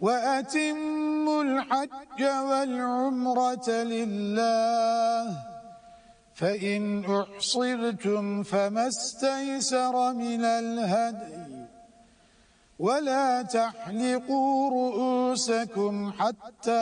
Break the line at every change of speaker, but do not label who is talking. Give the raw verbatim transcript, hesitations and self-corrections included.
وأتموا الحج والعمرة لله فإن أحصرتم فما استيسر من الهدي ولا تحلقوا رؤوسكم حتى